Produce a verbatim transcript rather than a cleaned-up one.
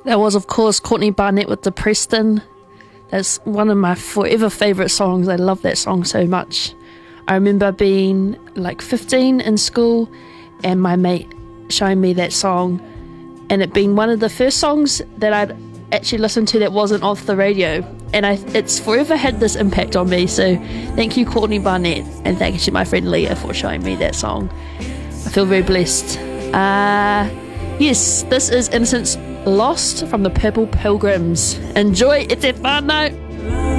That was, of course, Courtney Barnett with the Preston. That's one of my forever favourite songs. I love that song so much. I remember being like fifteen in school and my mate showing me that song, and it being one of the first songs that I'd actually listened to that wasn't off the radio, and I, it's forever had this impact on me. So thank you, Courtney Barnett, and thank you to my friend Leah for showing me that song. I feel very blessed. Uh, yes, this is Innocence Lost from the Purple Pilgrims. Enjoy, it's a fun note.